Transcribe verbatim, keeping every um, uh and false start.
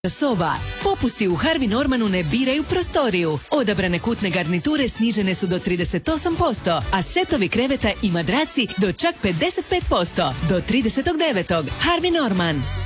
soba. Popusti u Harvey Normanu ne biraju prostoriju. Odabrane kutne garniture snižene su do trideset osam posto, a setovi kreveta i madraci do čak pedeset pet posto. Do tridesetog devetog Harvey Norman.